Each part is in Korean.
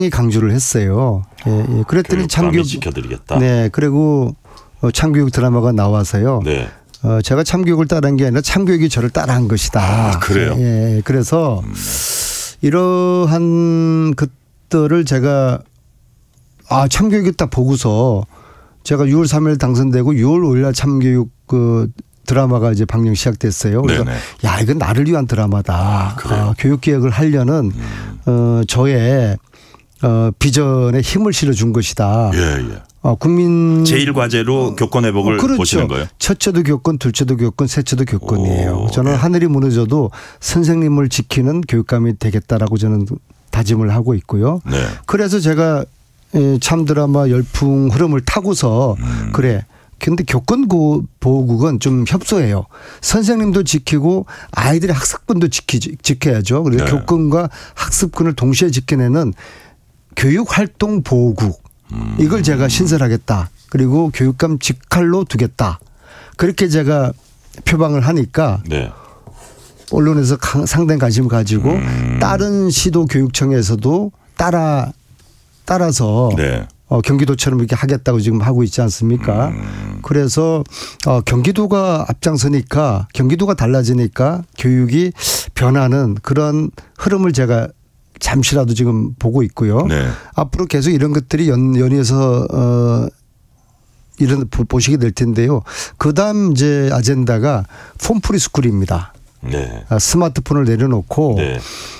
강조를 했어요. 예. 그랬더니 참교육 지켜드리겠다. 네. 그리고 참교육 드라마가 나와서요. 네. 제가 참교육을 따라한 게 아니라 참교육이 저를 따라한 것이다. 아, 그래요? 예. 그래서 이러한 것들을 제가 참교육이 딱 보고서 제가 6월 3일 당선되고 6월 5일 날 참교육 드라마가 이제 방영 시작됐어요. 그래서 네네. 야, 이건 나를 위한 드라마다. 교육 개혁을 하려는 저의 비전에 힘을 실어준 것이다. 예. 국민 제1과제로 교권 회복을 그렇죠. 보시는 거예요? 첫째도 교권, 둘째도 교권, 셋째도 교권이에요. 저는 네. 하늘이 무너져도 선생님을 지키는 교육감이 되겠다라고 저는 다짐을 하고 있고요. 네. 그래서 제가 참 드라마 열풍 흐름을 타고서 그래. 근데 교권 보호국은 좀 협소해요. 선생님도 지키고 아이들의 학습권도 지켜야죠. 그래서 네. 교권과 학습권을 동시에 지켜내는 교육활동 보호국. 이걸 제가 신설하겠다. 그리고 교육감 직할로 두겠다. 그렇게 제가 표방을 하니까 네. 언론에서 상당히 관심을 가지고 다른 시도 교육청에서도 따라서 네. 경기도처럼 이렇게 하겠다고 지금 하고 있지 않습니까? 그래서 경기도가 앞장서니까 경기도가 달라지니까 교육이 변하는 그런 흐름을 제가 잠시라도 지금 보고 있고요. 네. 앞으로 계속 이런 것들이 연이어서 이런 보시게 될 텐데요. 그다음 이제 아젠다가 폼프리 스쿨입니다. 네. 스마트폰을 내려놓고 네.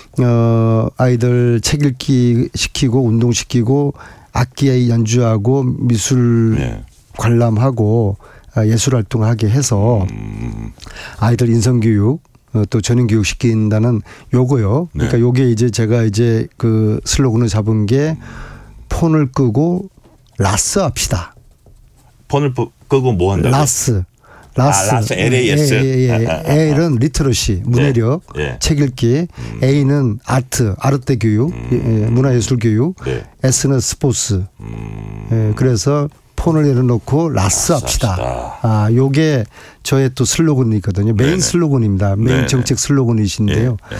아이들 책 읽기 시키고 운동시키고 악기에 연주하고 미술 네. 관람하고 예술 활동하게 해서 아이들 인성교육 또 전인교육 시킨다는 요거요. 그러니까 네. 요게 이제 제가 이제 그 슬로건을 잡은 게 폰을 끄고 라스 합시다. 폰을 끄고 뭐 한다고요? 라스. 라스, LAS. L은 리터러시, 문해력, 예. 책 읽기. A는 아르테 교육, 문화예술 교육. 네. S는 스포츠. 그래서 폰을 내려놓고 라스 합시다. 요게 저의 또 슬로건이거든요. 메인 네네. 슬로건입니다. 메인 네네. 정책 슬로건이신데요. 예.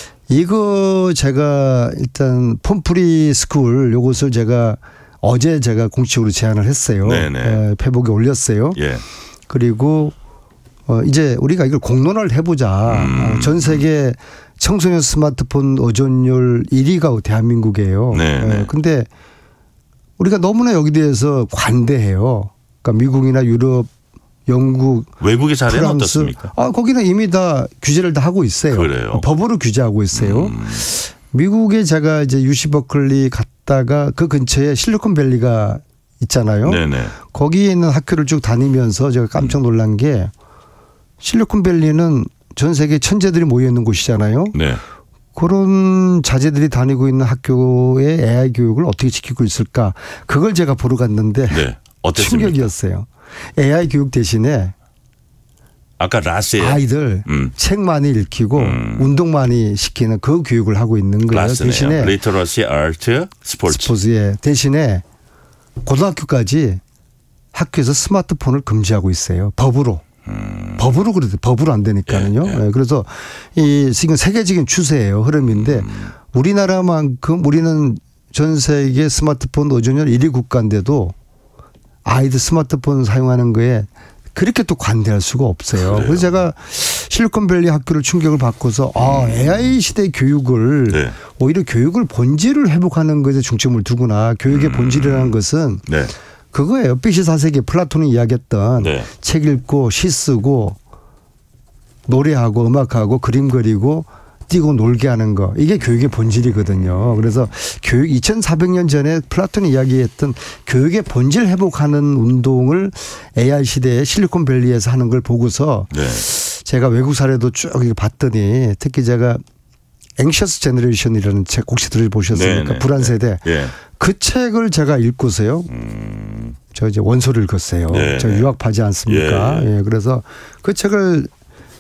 이거 제가 일단 폼프리 스쿨 요것을 제가 어제 제가 공식적으로 제안을 했어요. 네네. 페북에 올렸어요. 예. 그리고 이제 우리가 이걸 공론화를 해보자. 전 세계 청소년 스마트폰 의존율 1위가 대한민국이에요. 네. 근데 우리가 너무나 여기 대해서 관대해요. 그러니까 미국이나 유럽, 영국, 외국의 사례는 프랑스. 어떻습니까? 거기는 이미 다 규제를 다 하고 있어요. 그래요? 법으로 규제하고 있어요. 미국에 제가 이제 UC 버클리 갔다가 그 근처에 실리콘밸리가 있잖아요. 네네. 거기에 있는 학교를 쭉 다니면서 제가 깜짝 놀란 게 실리콘밸리는 전 세계 천재들이 모여 있는 곳이잖아요. 네. 그런 자제들이 다니고 있는 학교의 AI 교육을 어떻게 지키고 있을까? 그걸 제가 보러 갔는데 네. 어땠습니까? 충격이었어요. AI 교육 대신에 아까 라스에 아이들 책 많이 읽히고 운동 많이 시키는 그 교육을 하고 있는 거예요. 라스네요. 대신에 리터러시, 아트, 스포츠. 스포츠에 대신에 고등학교까지 학교에서 스마트폰을 금지하고 있어요. 법으로. 법으로 그래도 법으로 안 되니까는요. 예. 네, 그래서 이 지금 세계적인 추세예요. 흐름인데 우리나라만큼 우리는 전 세계 스마트폰 의존율 1위 국가인데도 아이들 스마트폰 사용하는 거에 그렇게 또 관대할 수가 없어요. 그래요. 그래서 제가 실리콘밸리 학교를 충격을 받고서 AI 시대 교육을 네. 오히려 교육을 본질을 회복하는 것에 중점을 두구나. 교육의 본질이라는 것은 네. 그거예요. BC 4세기 플라톤이 이야기했던 네. 책 읽고 시 쓰고 노래하고 음악하고 그림 그리고 뛰고 놀게 하는 거. 이게 교육의 본질이거든요. 그래서 교육 2400년 전에 플라톤이 이야기했던 교육의 본질 회복하는 운동을 AI 시대에 실리콘밸리에서 하는 걸 보고서 네. 제가 외국 사례도 쭉 봤더니 특히 제가 앵셔스 제너레이션이라는 책 혹시 들어보셨습니까? 네네. 불안 세대. 예. 그 책을 제가 읽고서요. 저 이제 원서를 읽었어요. 네. 저 유학파지 않습니까? 예. 예. 그래서 그 책을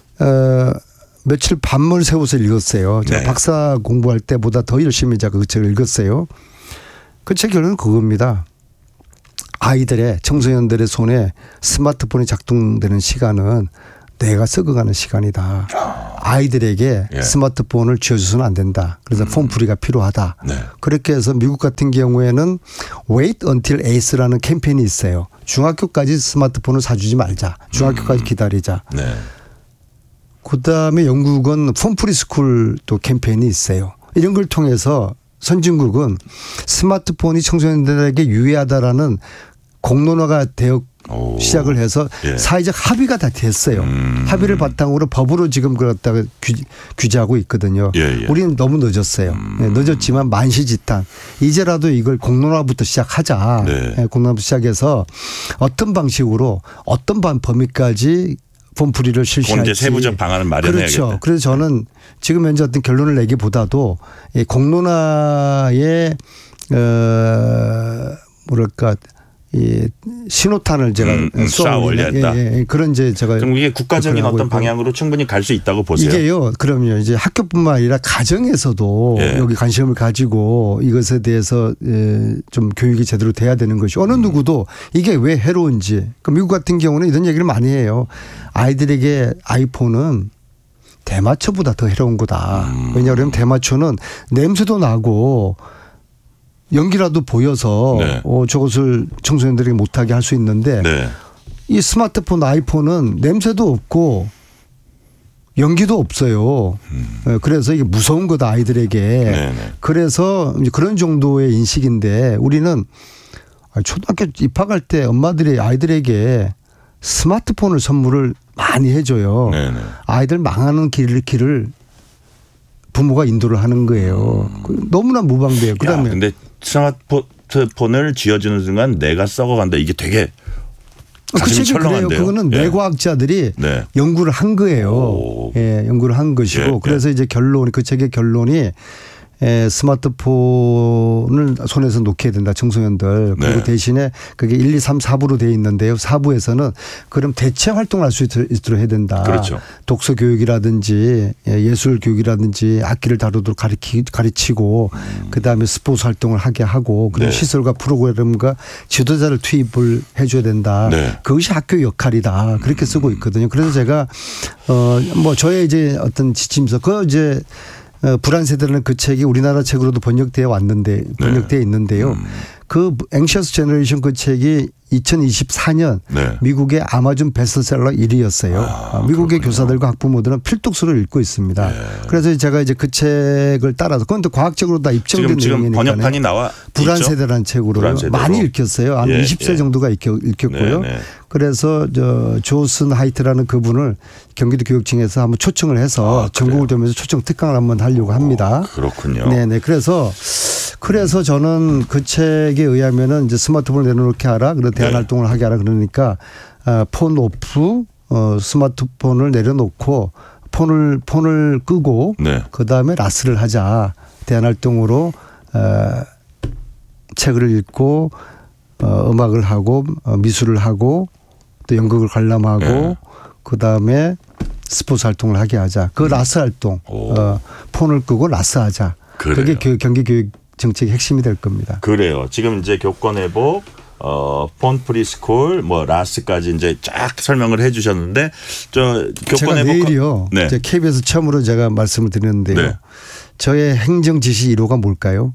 며칠 밤을 새워서 읽었어요. 제가 네. 박사 공부할 때보다 더 열심히 제가 그 책을 읽었어요. 그 책 결론은 그겁니다. 아이들의 청소년들의 손에 스마트폰이 작동되는 시간은 내가 썩어가는 시간이다. 아이들에게 예. 스마트폰을 쥐어줘서는 안 된다. 그래서 폰프리가 필요하다. 네. 그렇게 해서 미국 같은 경우에는 Wait Until Ace라는 캠페인이 있어요. 중학교까지 스마트폰을 사주지 말자. 중학교까지 기다리자. 네. 그다음에 영국은 폰프리 스쿨 또 캠페인이 있어요. 이런 걸 통해서 선진국은 스마트폰이 청소년들에게 유해하다라는 공론화가 되어 오. 시작을 해서 예. 사회적 합의가 다 됐어요. 합의를 바탕으로 법으로 지금 그걸 갖다가 규제하고 있거든요. 예, 예. 우리는 너무 늦었어요. 네, 늦었지만 만시지탄. 이제라도 이걸 공론화부터 시작하자. 네. 네, 공론화부터 시작해서 어떤 방식으로 어떤 범위까지 폰프리를 실시할지. 이제 세부적 방안을 마련해야겠다. 그렇죠. 그래서 저는 지금 현재 어떤 결론을 내기보다도 이 공론화의 뭐랄까 이 신호탄을 제가 쏘아 올려야 한다. 예, 그런 이제 제가 그럼 이게 국가적인 접근하고 어떤 있고. 방향으로 충분히 갈 수 있다고 보세요. 이게요. 그럼요. 이제 학교뿐만 아니라 가정에서도 예. 여기 관심을 가지고 이것에 대해서 좀 교육이 제대로 돼야 되는 것이 어느 누구도 이게 왜 해로운지. 그 미국 같은 경우는 이런 얘기를 많이 해요. 아이들에게 아이폰은 대마초보다 더 해로운 거다. 왜냐하면 대마초는 냄새도 나고 연기라도 보여서 네. 저것을 청소년들에게 못하게 할 수 있는데 네. 이 스마트폰 아이폰은 냄새도 없고 연기도 없어요. 그래서 이게 무서운 거다 아이들에게. 네. 그래서 이제 그런 정도의 인식인데 우리는 초등학교 입학할 때 엄마들이 아이들에게 스마트폰을 선물을 많이 해줘요. 네. 아이들 망하는 길을 부모가 인도를 하는 거예요. 너무나 무방비해요. 그다음에 근데 스마트폰을 쥐어주는 순간 내가 썩어간다. 이게 되게 그 가슴이 책이 그래요. 철렁한데요. 그거는 예. 뇌과학자들이 네. 연구를 한 거예요. 오. 예, 연구를 한 것이고 예, 예. 그래서 이제 그 책의 결론이 스마트폰을 손에서 놓게 된다 청소년들. 그리고 네. 대신에 그게 1, 2, 3, 4부로 되어 있는데요. 4부에서는 그럼 대체 활동을 할 수 있도록 해야 된다. 그렇죠. 독서 교육이라든지 예술 교육이라든지 악기를 다루도록 가르치고 그다음에 스포츠 활동을 하게 하고 그리고 네. 시설과 프로그램과 지도자를 투입을 해줘야 된다. 네. 그것이 학교 역할이다. 그렇게 쓰고 있거든요. 그래서 제가 뭐 저의 이제 어떤 지침서 그 이제 불안 세대라는 그 책이 우리나라 책으로도 번역되어 있는데요. 그 앵셔스 제너레이션 그 책이 2024년 네. 미국의 아마존 베스트셀러 1위였어요. 미국의 교사들과 학부모들은 필독서를 읽고 있습니다. 그래서 제가 이제 그 책을 따라서 그건 또 과학적으로 다 입증된 지금 내용이니까요. 번역판이 나와 불안 있죠? 세대라는 책으로 불안 세대로. 많이 읽혔어요. 한 예, 20세 예. 정도가 읽혔고요. 네, 네. 그래서 조슨 하이트라는 그분을 경기도 교육청에서 한번 초청을 해서 전국을 돌면서 초청 특강을 한번 하려고 합니다. 그렇군요. 네네. 그래서 저는 그 책에 의하면은 이제 스마트폰을 내려놓게 하라. 그리고 대안 네. 활동을 하게 하라. 그러니까 폰 오프 스마트폰을 내려놓고 폰을 끄고 네. 그다음에 라스를 하자. 대안 활동으로 책을 읽고 음악을 하고 미술을 하고 또 연극을 관람하고 네. 그다음에 스포츠 활동을 하게 하자. 그 라스 활동. 폰을 끄고 라스 하자. 그래요. 그게 경기 교육 정책의 핵심이 될 겁니다. 그래요. 지금 이제 교권 회복, 폰 프리스쿨, 뭐 라스까지 이제 쫙 설명을 해주셨는데 저 교권 제가 회복 내일이요. 네. 이제 KBS 처음으로 제가 말씀을 드리는데요. 네. 저의 행정 지시 1호가 뭘까요?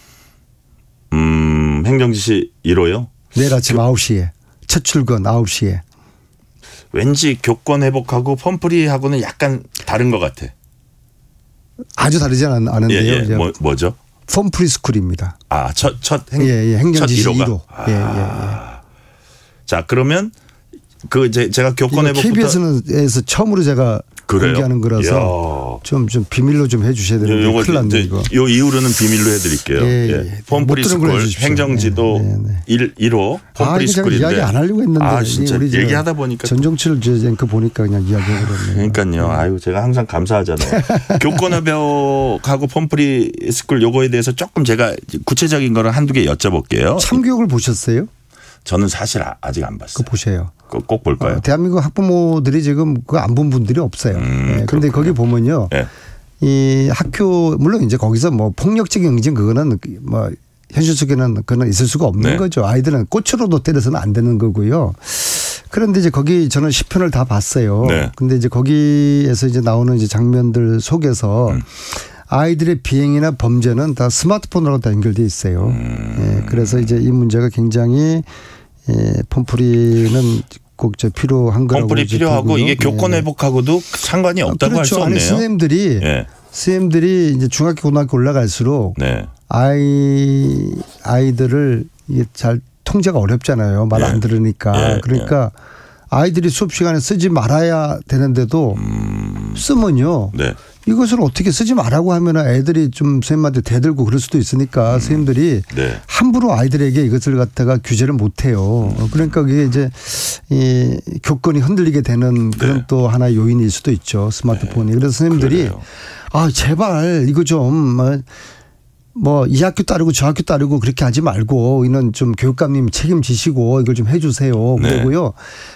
행정지시 1호요. 내일 아침 9시에 첫 출근 9시에. 왠지 교권 회복하고 폰 프리하고는 약간 다른 것 같아. 아주 다르지 않은데요. 예. 뭐죠? 폰 프리스쿨입니다. 첫 행정지시 첫 1호. 예. 자, 그러면 그 제가 교권 회복부터 KBS에서 처음으로 제가 그래요? 공개하는 거라서 좀 비밀로 좀 해주셔야 되는데 요거 큰일 났네 이제 이거. 요 이후로는 비밀로 해드릴게요. 예. 폰 못 들은 걸 프리스쿨 해주십시오. 행정지도 네. 1호 폰 이거 제가 프리스쿨인데 이야기 안 하려고 했는데 진짜 우리 저 얘기하다 보니까 전정칠 그 보니까 그냥 이야기해버렸네요. 그러니까요. 아유 제가 항상 감사하잖아요. 교권 회복하고 폰 프리스쿨 요거에 대해서 조금 제가 구체적인 거를 한두 개 여쭤볼게요. 참교육을 보셨어요? 저는 사실 아직 안 봤어요. 그거 보세요. 꼭 볼까요? 대한민국 학부모들이 지금 그거 안 본 분들이 없어요. 그런데 거기 보면요. 예. 이 학교 물론 이제 거기서 뭐 폭력적인 응징 그거는 뭐 현실 속에는 그건 있을 수가 없는 네. 거죠. 아이들은 꽃으로도 때려서는 안 되는 거고요. 그런데 이제 거기 저는 10편을 다 봤어요. 네. 근데 이제 거기에서 이제 나오는 이제 장면들 속에서 아이들의 비행이나 범죄는 다 스마트폰으로 다 연결돼 있어요. 예, 그래서 이제 이 문제가 굉장히 펌프리는 꼭 필요한 거라고. 펌프리 필요하고 보고요. 이게 교권 회복하고도 상관이 없다고 할 수 그렇죠. 없네요. 아니, 선생님들이 이제 중학교 고등학교 올라갈수록 네. 아이들을 이게 잘 통제가 어렵잖아요. 말 안 들으니까. 그러니까 아이들이 수업 시간에 쓰지 말아야 되는데도 쓰면요. 네. 이것을 어떻게 쓰지 말라고 하면 애들이 좀 선생님한테 대들고 그럴 수도 있으니까 선생님들이 네. 함부로 아이들에게 이것을 갖다가 규제를 못 해요. 그러니까 그게 이제 이 교권이 흔들리게 되는 그런 또 하나의 요인일 수도 있죠. 스마트폰이. 그래서 선생님들이 그래요. 아, 제발 이거 좀 뭐 이 학교 따르고 저 학교 따르고 그렇게 하지 말고 이는 좀 교육감님 책임지시고 이걸 좀 해 주세요. 그리고요.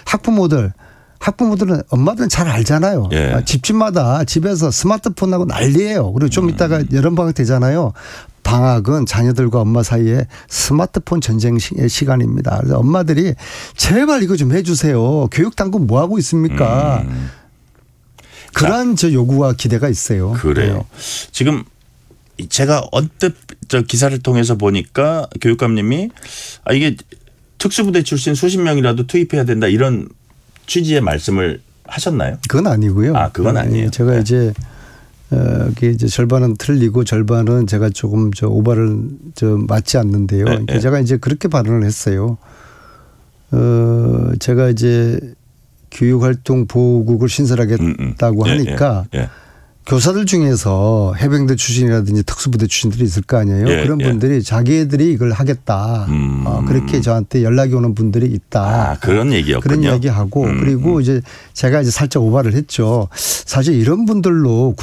학부모들은 엄마들은 잘 알잖아요. 예. 집집마다 집에서 스마트폰하고 난리예요. 그리고 좀 이따가 여름방학 되잖아요. 방학은 자녀들과 엄마 사이에 스마트폰 전쟁 시간입니다. 그래서 엄마들이 제발 이거 좀 해 주세요. 교육당국 뭐 하고 있습니까? 그러한 저 요구와 기대가 있어요. 그래요. 지금 제가 언뜻 저 기사를 통해서 보니까 교육감님이 이게 특수부대 출신 수십 명이라도 투입해야 된다 이런 취지의 말씀을 하셨나요? 그건 아니고요. 그건 아니에요. 제가 이제 이제 절반은 틀리고 절반은 제가 조금 오바를 맞지 않는데요. 그러니까 제가 이제 그렇게 발언을 했어요. 제가 이제 교육활동보호국을 신설하겠다고 하니까 교사들 중에서 해병대 출신이라든지 특수부대 출신들이 있을 거 아니에요. 그런 분들이 자기들이 이걸 하겠다. 그렇게 저한테 연락이 오는 분들이 있다. 그런 얘기였군요. 그런 이야기하고 그리고 이제 제가 이제 살짝 오바를 했죠. 사실 이런 분들로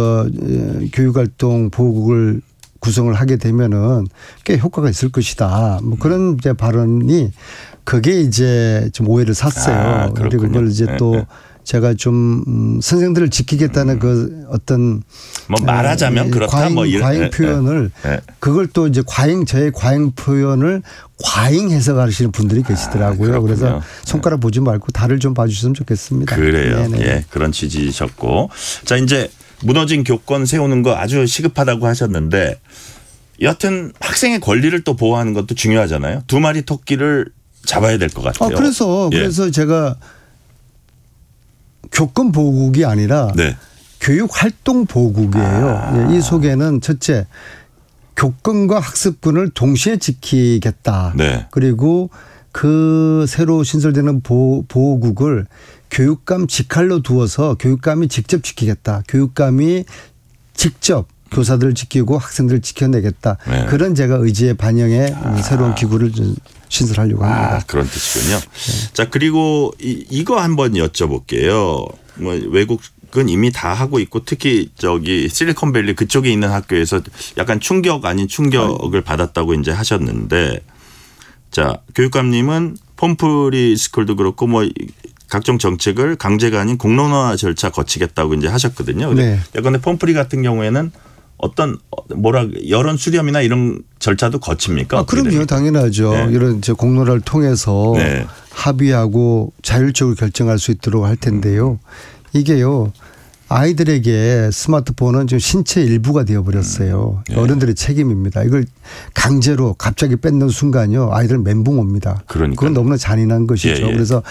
교육활동 보호국을 구성을 하게 되면은 꽤 효과가 있을 것이다. 뭐 그런 이제 발언이 그게 이제 좀 오해를 샀어요. 그리고 그걸 이제 또 제가 좀 선생들을 지키겠다는 그 어떤 뭐 말하자면 그렇다 뭐 이런 과잉 표현을 그걸 또 이제 저의 과잉 표현을 과잉 해석하시는 분들이 계시더라고요. 그래서 손가락 보지 말고 달을 좀 봐주셨으면 좋겠습니다. 그래요. 예, 그런 취지셨고 자 이제 무너진 교권 세우는 거 아주 시급하다고 하셨는데 여하튼 학생의 권리를 또 보호하는 것도 중요하잖아요. 두 마리 토끼를 잡아야 될 것 같아요. 그래서 제가 교권 보호국이 아니라 교육활동 보호국이에요. 이 속에는 첫째 교권과 학습권을 동시에 지키겠다. 그리고 그 새로 신설되는 보호국을 교육감 직할로 두어서 교육감이 직접 지키겠다. 교육감이 직접 교사들을 지키고 학생들을 지켜내겠다. 그런 제가 의지의 반영의 새로운 기구를 신설하려고 합니다. 그런 뜻이군요. 자 그리고 이거 한번 여쭤볼게요. 뭐 외국은 이미 다 하고 있고 특히 실리콘밸리 그쪽에 있는 학교에서 약간 충격 아닌 충격을 받았다고 이제 하셨는데 자 교육감님은 펌프리 스쿨도 그렇고 뭐 각종 정책을 강제가 아닌 공론화 절차 거치겠다고 이제 하셨거든요. 그런데 펌프리 같은 경우에는 어떤 여론 수렴이나 이런 절차도 거칩니까? 그럼요. 당연하죠. 이런 공론화를 통해서 합의하고 자율적으로 결정할 수 있도록 할 텐데요. 이게요. 아이들에게 스마트폰은 지금 신체 일부가 되어버렸어요. 어른들의 책임입니다. 이걸 강제로 갑자기 뺏는 순간요. 아이들 멘붕 옵니다. 그건 너무나 잔인한 것이죠. 그래서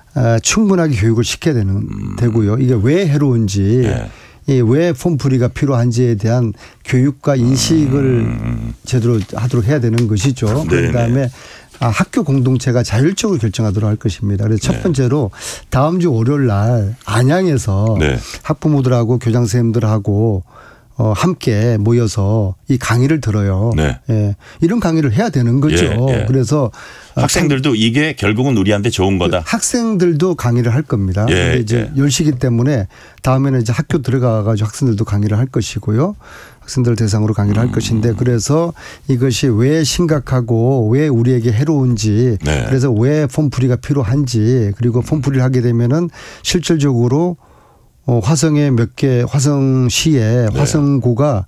충분하게 교육을 시켜야 되고요. 이게 왜 해로운지 왜 펌프리가 필요한지에 대한 교육과 인식을 제대로 하도록 해야 되는 것이죠. 그다음에 학교 공동체가 자율적으로 결정하도록 할 것입니다. 그래서 첫 번째로 다음 주 월요일 날 안양에서 학부모들하고 교장 선생님들하고 함께 모여서 이 강의를 들어요. 이런 강의를 해야 되는 거죠. 그래서 학생들도 이게 결국은 우리한테 좋은 거다. 학생들도 강의를 할 겁니다. 근데 이제 10시기 때문에 다음에는 이제 학교 들어가 가지고 학생들도 강의를 할 것이고요. 학생들 대상으로 강의를 할 것인데 그래서 이것이 왜 심각하고 왜 우리에게 해로운지 그래서 왜 펌프리가 필요한지 그리고 펌프리를 하게 되면은 실질적으로 화성에 화성시에 화성고가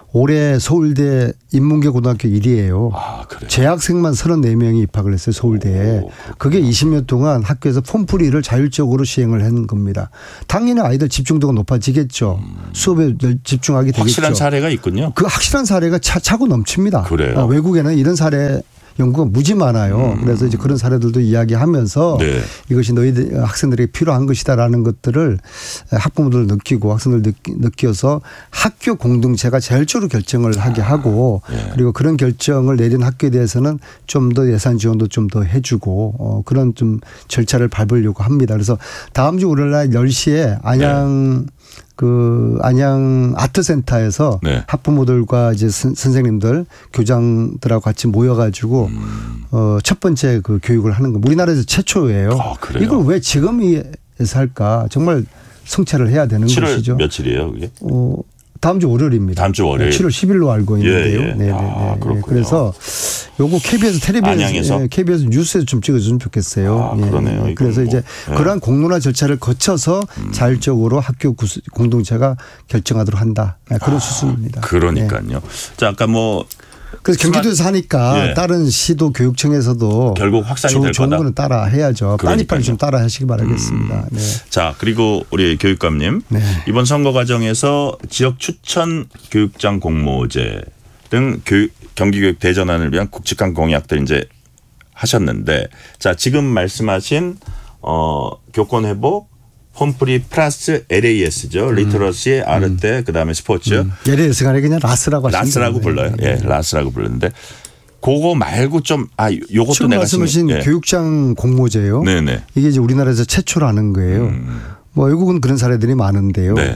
올해 서울대 인문계 고등학교 1위예요. 아, 그래요? 재학생만 34명이 입학을 했어요. 서울대에. 그게 20년 동안 학교에서 폼풀이를 자율적으로 시행을 한 겁니다. 당연히 아이들 집중도가 높아지겠죠. 수업에 집중하게 되겠죠. 확실한 사례가 있군요. 그 확실한 사례가 차고 넘칩니다. 그래요? 외국에는 이런 사례 연구가 무지 많아요. 그래서 이제 그런 사례들도 이야기하면서 네. 이것이 너희들 학생들에게 필요한 것이다라는 것들을 학부모들 느끼고 학생들 느껴서 학교 공동체가 자율적으로 결정을 하게 하고 네. 그리고 그런 결정을 내린 학교에 대해서는 좀 더 예산 지원도 좀 더 해주고 그런 좀 절차를 밟으려고 합니다. 그래서 다음 주 월요일 10시에 안양 안양 아트센터에서 네. 학부모들과 이제 선생님들, 교장들하고 같이 모여가지고 첫 번째 그 교육을 하는 거. 우리나라에서 최초예요. 아, 그래요? 이걸 왜 지금에서 할까? 정말 성찰을 해야 되는 7월 것이죠. 며칠이에요, 그게? 다음 주 월요일입니다. 다음 주 월요일. 7월 10일로 알고 있는데요. 예, 예. 네, 아, 그렇군요. 그래서 요거 KBS 안양에서? KBS 뉴스에서 좀 찍어주면 좋겠어요. 아, 그러네요. 이건 그래서 뭐, 이제 예. 그러한 공론화 절차를 거쳐서 자율적으로 학교 공동체가 결정하도록 한다. 그런 수순입니다. 그러니까요. 자, 아까 뭐 그래서 경기도에서 하니까 예. 다른 시도 교육청에서도 결국 확산이 될 좋은 거다. 거는 따라 해야죠. 그러니까요. 빨리빨리 좀 따라 하시기 바라겠습니다. 네. 자, 그리고 우리 교육감님 네. 이번 선거 과정에서 지역 추천 교육장 공모제 등 경기교육 대전환을 위한 굵직한 공약들 이제 하셨는데, 자, 지금 말씀하신 교권 회복, 홈프리 플러스 LAS죠. 리터러시, 아르테, 그다음에 스포츠. LAS가 아니라 그냥 라스라고 하시면 라스라고 불러요. 예, 라스라고 불렀는데 그거 말고 좀 요것도 지금 내가 말씀하신 예. 교육장 공모제요. 네네. 이게 이제 우리나라에서 최초라는 거예요. 뭐 외국은 그런 사례들이 많은데요. 네.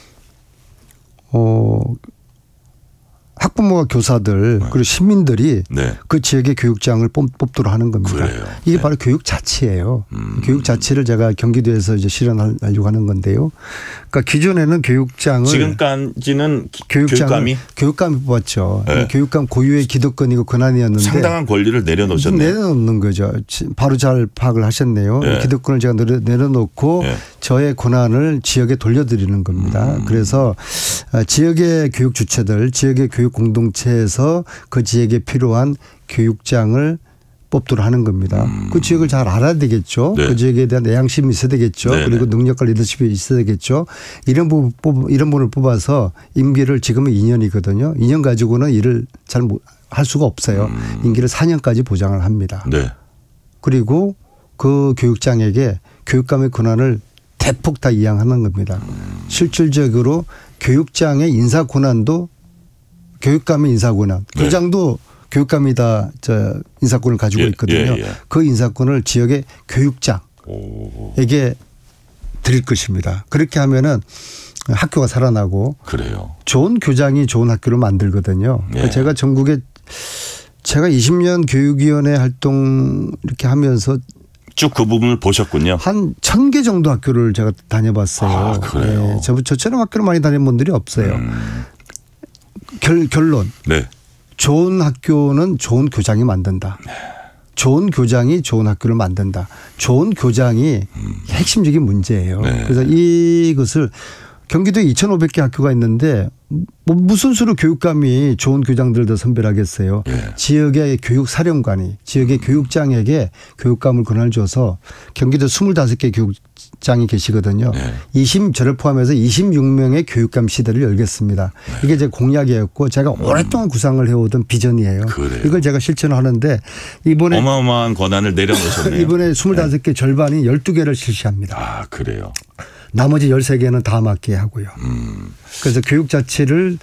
학부모와 교사들 그리고 시민들이 네. 그 지역의 교육장을 뽑도록 하는 겁니다. 그래요. 이게 네. 바로 교육 자치예요. 교육 자치를 제가 경기도에서 이제 실현하려고 하는 건데요. 그러니까 기존에는 교육장을 지금까지는 교육감이 교육감이 뽑았죠. 네. 교육감 고유의 기득권이고 권한이었는데 상당한 권리를 내려놓으셨네요. 내려놓는 거죠. 바로 잘 파악을 하셨네요. 네. 기득권을 제가 내려놓고 네. 저의 권한을 지역에 돌려드리는 겁니다. 그래서 지역의 교육 주체들, 지역의 교육 공동체에서 그 지역에 필요한 교육장을 뽑도록 하는 겁니다. 그 지역을 잘 알아야 되겠죠. 네. 그 지역에 대한 애양심이 있어야 되겠죠. 네. 그리고 능력과 리더십이 있어야 되겠죠. 이런 분을 뽑아서 임기를 지금은 2년이거든요. 2년 가지고는 일을 잘 할 수가 없어요. 임기를 4년까지 보장을 합니다. 네. 그리고 그 교육장에게 교육감의 권한을 대폭 다 이양하는 겁니다. 실질적으로 교육장의 인사 권한도 교육감의 인사 권한, 네. 교장도 교육감이 다 인사권을 가지고 예, 있거든요. 예, 예. 그 인사권을 지역의 교육장에게 오, 드릴 것입니다. 그렇게 하면은 학교가 살아나고 그래요. 좋은 교장이 좋은 학교를 만들거든요. 예. 제가 전국에 제가 20년 교육위원회 활동 이렇게 하면서 쭉 그 부분을 보셨군요. 한 1000개 정도 학교를 제가 다녀봤어요. 아, 그래요? 저처럼 학교를 많이 다닌 분들이 없어요. 결론. 네. 좋은 학교는 좋은 교장이 만든다. 좋은 교장이 좋은 학교를 만든다. 좋은 교장이 핵심적인 문제예요. 네. 그래서 이것을 경기도에 2,500개 학교가 있는데 뭐 무슨 수로 교육감이 좋은 교장들을 더 선별하겠어요. 예. 지역의 교육사령관이 지역의 교육장에게 교육감을 권한을 줘서 경기도 25개 교육장이 계시거든요. 네. 저를 포함해서 26명의 교육감 시대를 열겠습니다. 이게 제 공약이었고 제가 오랫동안 구상을 해오던 비전이에요. 그래요. 이걸 제가 실천하는데 이번에 어마어마한 권한을 내려놓으셨네요. 이번에 25개 절반이 12개를 실시합니다. 아, 그래요. 나머지 13개는 다 맡게 하고요. 그래서 교육 자체를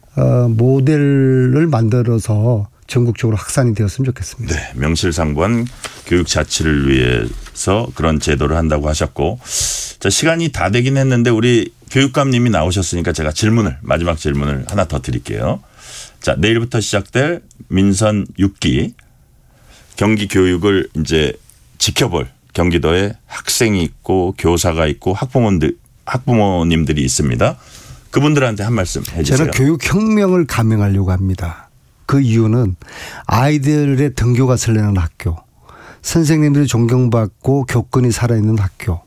모델을 만들어서 전국적으로 확산이 되었으면 좋겠습니다. 네, 명실상부한 교육 자치를 위해서 그런 제도를 한다고 하셨고, 자, 시간이 다 되긴 했는데 우리 교육감님이 나오셨으니까 제가 마지막 질문을 하나 더 드릴게요. 자, 내일부터 시작될 민선 6기 경기 교육을 이제 지켜볼 경기도에 학생이 있고 교사가 있고 학부모님들이 있습니다. 그분들한테 한 말씀 해주세요. 저는 교육혁명을 감행하려고 합니다. 그 이유는 아이들의 등교가 설레는 학교, 선생님들이 존경받고 교권이 살아있는 학교,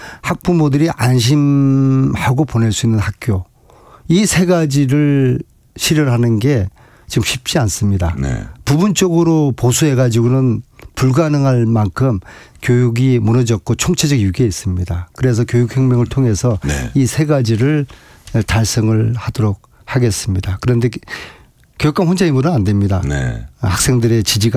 학부모들이 안심하고 보낼 수 있는 학교, 이 세 가지를 실현하는 게 지금 쉽지 않습니다. 네. 부분적으로 보수해 가지고는 불가능할 만큼 교육이 무너졌고 총체적 위기에 있습니다. 그래서 교육혁명을 통해서 네. 이 세 가지를 달성을 하도록 하겠습니다. 그런데 교육감 혼자 힘으로는 안 됩니다. 네. 학생들의 지지가